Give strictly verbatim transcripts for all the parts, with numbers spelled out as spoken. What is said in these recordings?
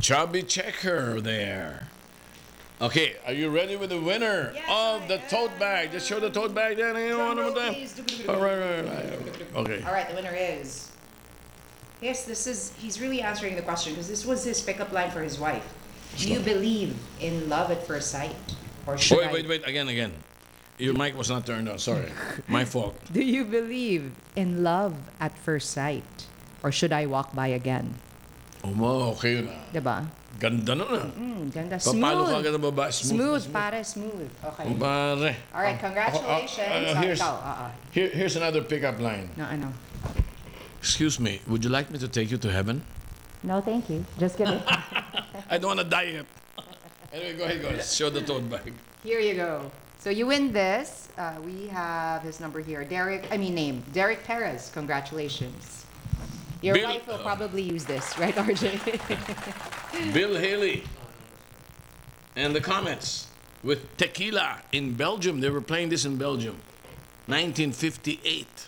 Chubby Checker there. Okay, are you ready with the winner Yes, of I the tote am. bag? Just show the tote bag there. You Drum want roll, them? please. All right, all right, all right. Okay. All right, the winner is. Yes, this is. He's really answering the question because this was his pickup line for his wife. Do you believe in love at first sight, or should Wait, I? wait, wait. Again, again. Your mic was not turned on. Sorry. My fault. Do you believe in love at first sight, or should I walk by again? Oh, okay na. Diba? Ganda na na. Mm, ganda. Papalo ka Smooth. agad ang baba? Smooth, pare, smooth. Okay. Pare. All right, congratulations. Uh, uh, uh, Ah, here's, ikaw, ah, ah. here, here's another pickup line. No, ano? Excuse me, would you like me to take you to heaven? No, thank you. Just kidding. I don't want to die yet. Anyway, go ahead, go ahead. Show the tote bag. Here you go. So you win this. Uh, we have his number here. Derek, I mean name. Derek Perez. Congratulations. Your Bill- wife will probably use this, right, R J? Bill Haley. And the comments with tequila in Belgium. They were playing this in Belgium. nineteen fifty-eight.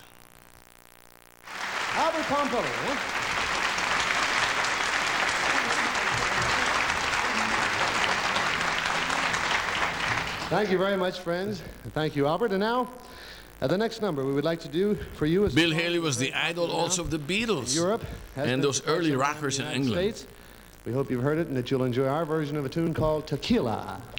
Albert Pompo. Thank you very much, friends. Thank you, Albert. And now, uh, the next number we would like to do for you is Bill Haley was the idol also of the Beatles. Europe has And been those early successful in rockers the in United England. States. We hope you've heard it and that you'll enjoy our version of a tune called Tequila.